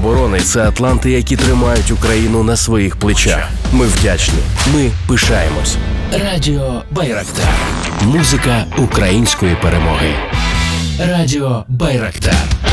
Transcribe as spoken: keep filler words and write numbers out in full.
оборони – це атланти, які тримають Україну на своїх плечах. Ми вдячні. Ми пишаємось. Радіо Байрактар. Музика української перемоги. Радіо Байрактар.